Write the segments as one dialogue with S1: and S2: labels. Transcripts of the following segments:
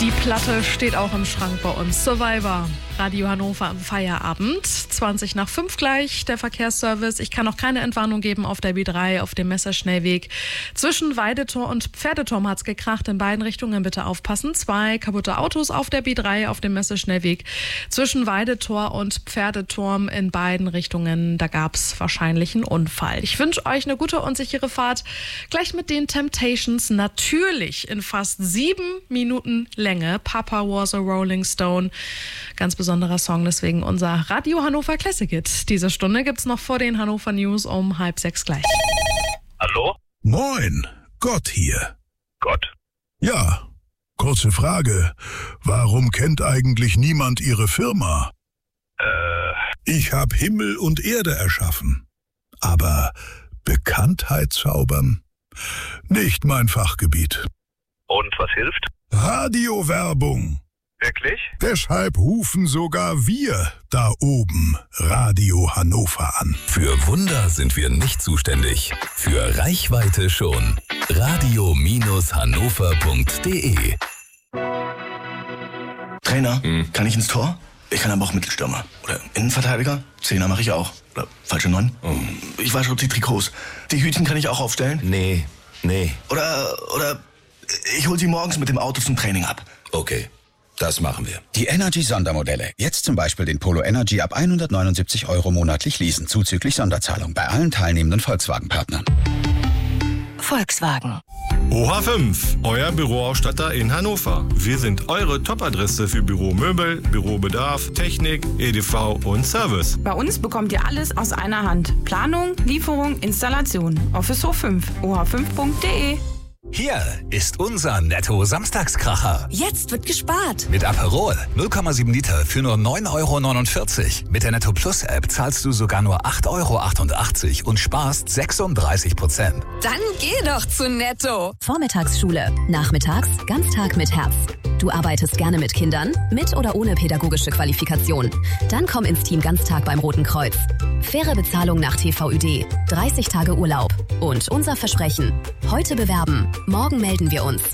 S1: Die Platte steht auch im Schrank bei uns. Survivor, Radio Hannover am Feierabend. 20 nach 5 gleich, der Verkehrsservice. Ich kann noch keine Entwarnung geben auf der B3, auf dem Messerschnellweg. Zwischen Weidetor und Pferdeturm hat's gekracht. In beiden Richtungen bitte aufpassen. 2 kaputte Autos auf der B3, auf dem Messerschnellweg. Zwischen Weidetor und Pferdeturm in beiden Richtungen, da gab's wahrscheinlich einen Unfall. Ich wünsche euch eine gute und sichere Fahrt. Gleich mit den Temptations, natürlich in fast 7 Minuten Länge. Papa was a Rolling Stone. Ganz besonderer Song, deswegen unser Radio Hannover Classic Hit. Diese Stunde gibt's noch vor den Hannover News um 5:30 gleich.
S2: Hallo?
S3: Moin, Gott hier.
S2: Gott?
S3: Ja, kurze Frage. Warum kennt eigentlich niemand Ihre Firma? Ich habe Himmel und Erde erschaffen. Aber Bekanntheit zaubern? Nicht mein Fachgebiet.
S2: Und was hilft?
S3: Radiowerbung.
S2: Wirklich?
S3: Deshalb rufen sogar wir da oben Radio Hannover an.
S4: Für Wunder sind wir nicht zuständig. Für Reichweite schon. Radio-hannover.de.
S5: Trainer, kann ich ins Tor? Ich kann aber auch Mittelstürmer. Oder Innenverteidiger? Zehner mache ich auch. Oder falsche 9? Ich wasche die Trikots. Die Hütchen kann ich auch aufstellen?
S4: Nee.
S5: Oder ich hol sie morgens mit dem Auto zum Training ab.
S4: Okay, das machen wir.
S6: Die Energy-Sondermodelle. Jetzt zum Beispiel den Polo Energy ab 179 € monatlich leasen, zuzüglich Sonderzahlung bei allen teilnehmenden Volkswagen-Partnern.
S7: Volkswagen.
S8: OH5, euer Büroausstatter in Hannover. Wir sind eure Top-Adresse für Büromöbel, Bürobedarf, Technik, EDV und Service.
S9: Bei uns bekommt ihr alles aus einer Hand. Planung, Lieferung, Installation. Office Hof 5, oh5.de.
S4: Hier ist unser Netto-Samstagskracher.
S7: Jetzt wird gespart.
S4: Mit Aperol 0,7 Liter für nur 9,49 €. Mit der Netto Plus App zahlst du sogar nur 8,88 € und sparst 36%.
S7: Dann geh doch zu Netto.
S10: Vormittagsschule, nachmittags Ganztag mit Herz. Du arbeitest gerne mit Kindern, mit oder ohne pädagogische Qualifikation. Dann komm ins Team Ganztag beim Roten Kreuz. Faire Bezahlung nach TVÖD, 30 Tage Urlaub. Und unser Versprechen, heute bewerben, morgen melden wir uns.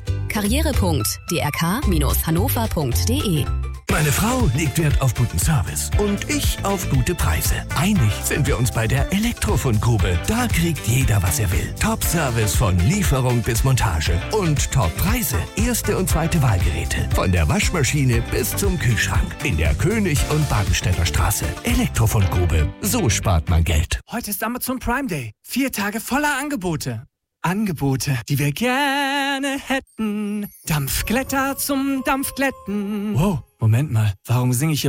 S10: karriere.drk-hannover.de.
S11: Meine Frau legt Wert auf guten Service und ich auf gute Preise. Einig sind wir uns bei der Elektrofundgrube. Da kriegt jeder, was er will. Top-Service von Lieferung bis Montage und Top-Preise. Erste und zweite Wahlgeräte. Von der Waschmaschine bis zum Kühlschrank. In der König- und Badenstädter Straße. Elektrofundgrube. So spart man Geld.
S12: Heute ist Amazon Prime Day. 4 Tage voller Angebote. Angebote, die wir gerne hätten. Dampfglätter zum Dampfglätten. Wow, Moment mal. Warum singe ich hier